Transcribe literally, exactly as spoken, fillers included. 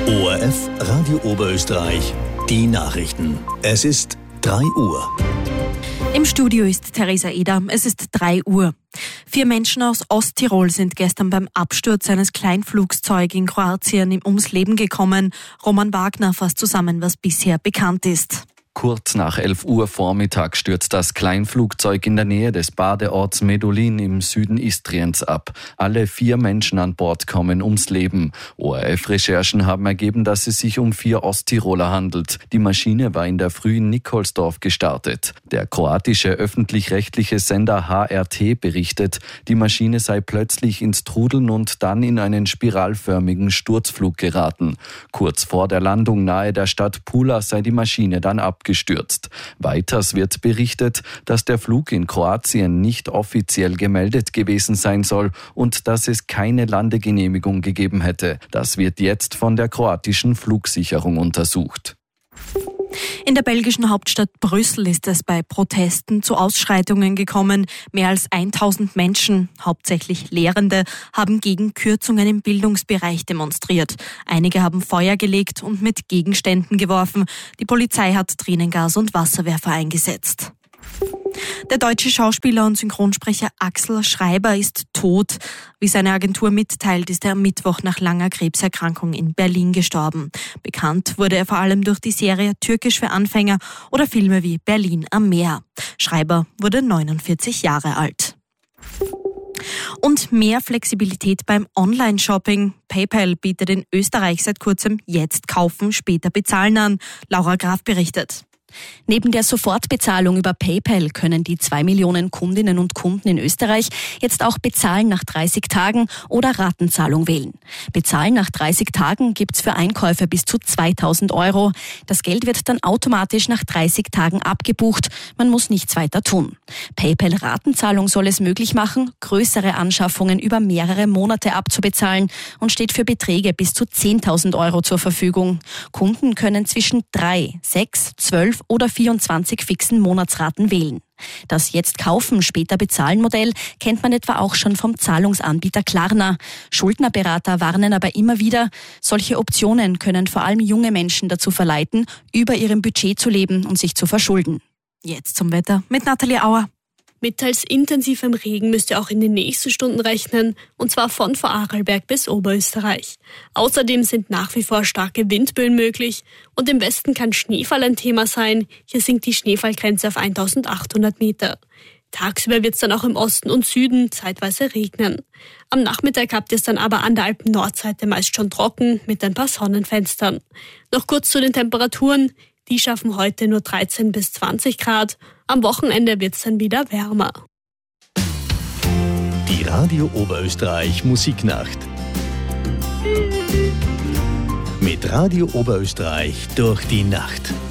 O R F Radio Oberösterreich, die Nachrichten. Es ist drei Uhr. Im Studio ist Theresa Eder. Es ist drei Uhr. Vier Menschen aus Osttirol sind gestern beim Absturz eines Kleinflugzeugs in Kroatien ums Leben gekommen. Roman Wagner fasst zusammen, was bisher bekannt ist. Kurz nach elf Uhr Vormittag stürzt das Kleinflugzeug in der Nähe des Badeorts Medulin im Süden Istriens ab. Alle vier Menschen an Bord kommen ums Leben. O R F-Recherchen haben ergeben, dass es sich um vier Osttiroler handelt. Die Maschine war in der Früh in Nikolsdorf gestartet. Der kroatische öffentlich-rechtliche Sender H R T berichtet, die Maschine sei plötzlich ins Trudeln und dann in einen spiralförmigen Sturzflug geraten. Kurz vor der Landung nahe der Stadt Pula sei die Maschine dann abgestürzt. Gestürzt. Weiters wird berichtet, dass der Flug in Kroatien nicht offiziell gemeldet gewesen sein soll und dass es keine Landegenehmigung gegeben hätte. Das wird jetzt von der kroatischen Flugsicherung untersucht. In der belgischen Hauptstadt Brüssel ist es bei Protesten zu Ausschreitungen gekommen. Mehr als tausend Menschen, hauptsächlich Lehrende, haben gegen Kürzungen im Bildungsbereich demonstriert. Einige haben Feuer gelegt und mit Gegenständen geworfen. Die Polizei hat Tränengas und Wasserwerfer eingesetzt. Der deutsche Schauspieler und Synchronsprecher Axel Schreiber ist tot. Wie seine Agentur mitteilt, ist er am Mittwoch nach langer Krebserkrankung in Berlin gestorben. Bekannt wurde er vor allem durch die Serie Türkisch für Anfänger oder Filme wie Berlin am Meer. Schreiber wurde neunundvierzig Jahre alt. Und mehr Flexibilität beim Online-Shopping. PayPal bietet in Österreich seit kurzem jetzt kaufen, später bezahlen an. Laura Graf berichtet. Neben der Sofortbezahlung über PayPal können die zwei Millionen Kundinnen und Kunden in Österreich jetzt auch Bezahlen nach dreißig Tagen oder Ratenzahlung wählen. Bezahlen nach dreißig Tagen gibt's für Einkäufe bis zu zweitausend Euro. Das Geld wird dann automatisch nach dreißig Tagen abgebucht. Man muss nichts weiter tun. PayPal Ratenzahlung soll es möglich machen, größere Anschaffungen über mehrere Monate abzubezahlen und steht für Beträge bis zu zehntausend Euro zur Verfügung. Kunden können zwischen drei, sechs, zwölf oder vierundzwanzig fixen Monatsraten wählen. Das Jetzt kaufen, später bezahlen Modell kennt man etwa auch schon vom Zahlungsanbieter Klarna. Schuldnerberater warnen aber immer wieder, solche Optionen können vor allem junge Menschen dazu verleiten, über ihrem Budget zu leben und sich zu verschulden. Jetzt zum Wetter mit Nathalie Auer. Mit teils intensivem Regen müsst ihr auch in den nächsten Stunden rechnen, und zwar von Vorarlberg bis Oberösterreich. Außerdem sind nach wie vor starke Windböen möglich und im Westen kann Schneefall ein Thema sein. Hier sinkt die Schneefallgrenze auf eintausendachthundert Meter. Tagsüber wird es dann auch im Osten und Süden zeitweise regnen. Am Nachmittag habt ihr es dann aber an der Alpen-Nordseite meist schon trocken mit ein paar Sonnenfenstern. Noch kurz zu den Temperaturen. Die schaffen heute nur dreizehn bis zwanzig Grad. Am Wochenende wird es dann wieder wärmer. Die Radio Oberösterreich Musiknacht. Mit Radio Oberösterreich durch die Nacht.